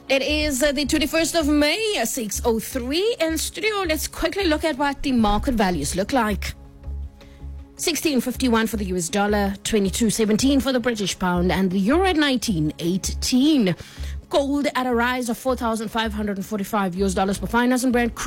It is the 21st of May, 6:03 in studio. Let's quickly look at what the market values look like. 16.51 for the US dollar, 22.17 for the British pound, and the euro at 19.18. Gold at a rise of $4,545 US per fine ounce, and Brent